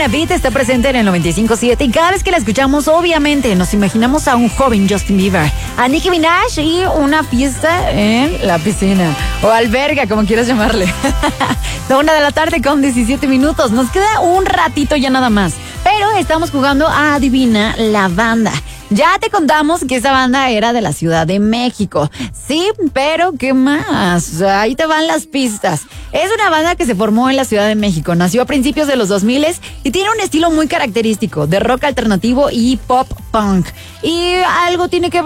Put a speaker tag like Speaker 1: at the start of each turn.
Speaker 1: Buena Beat está presente en el 95.7 y cada vez que la escuchamos, obviamente, nos imaginamos a un joven Justin Bieber, a Nicki Minaj y una fiesta en la piscina o alberga, como quieras llamarle. La 1:00 con 17 minutos. Nos queda un ratito ya nada más, pero estamos jugando a Adivina la Banda. Ya te contamos que esa banda era de la Ciudad de México. Sí, pero ¿qué más? Ahí te van las pistas. Es una banda que se formó en la Ciudad de México. Nació a principios de los 2000 y tiene un estilo muy característico de rock alternativo y pop punk. Y algo tiene que ver